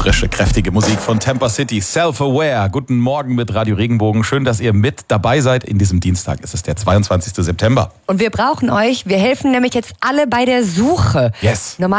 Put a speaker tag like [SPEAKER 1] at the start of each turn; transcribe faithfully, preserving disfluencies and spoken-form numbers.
[SPEAKER 1] Frische, kräftige Musik von Temper City, Self-Aware. Guten Morgen mit Radio Regenbogen. Schön, dass ihr mit dabei seid. In diesem Dienstag ist es der zweiundzwanzigster September.
[SPEAKER 2] Und wir brauchen euch. Wir helfen nämlich jetzt alle bei der Suche.
[SPEAKER 1] Yes.
[SPEAKER 2] Normal